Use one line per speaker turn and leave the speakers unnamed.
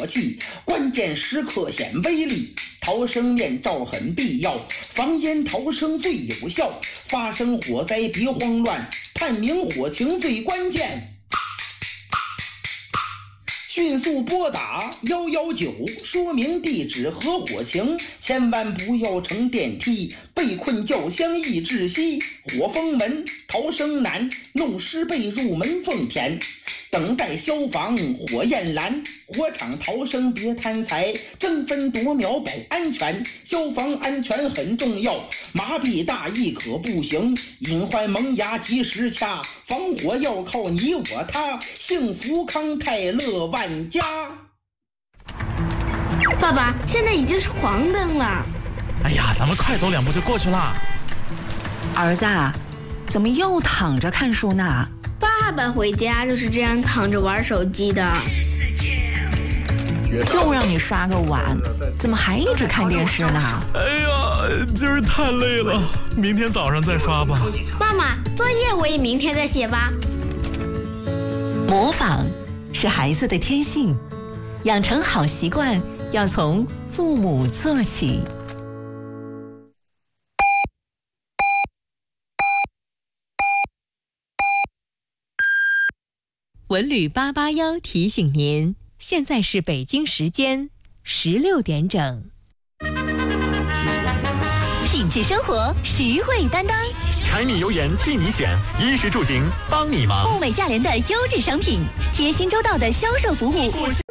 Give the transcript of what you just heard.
火器，关键时刻显威力。逃生面罩很必要，防烟逃生最有效。发生火灾别慌乱，探明火情最关键。迅速拨打119，说明地址和火情，千万不要乘电梯，被困轿厢易窒息。火封门，逃生难，弄湿被入门缝填。等待消防火焰燃，火场逃生别贪财，争分夺秒保安全。消防安全很重要，麻痹大意可不行，隐患萌芽及时掐，防火要靠你我他，幸福康泰乐万家。
爸爸，现在已经是黄灯了。
哎呀，咱们快走2步就过去了。
儿子，怎么又躺着看书呢？
爸爸回家就是这样躺着玩手机的。
就让你刷个碗，怎么还一直看电视呢？
哎呀，今儿太累了，明天早上再刷吧。
妈妈，作业我也明天再写吧。
模仿是孩子的天性，养成好习惯要从父母做起。
文旅881提醒您，现在是北京时间16点整。
品质生活，实惠担当。
柴米油盐替你选，衣食住行帮你忙。
物美价廉的优质商品，贴心周到的销售服务。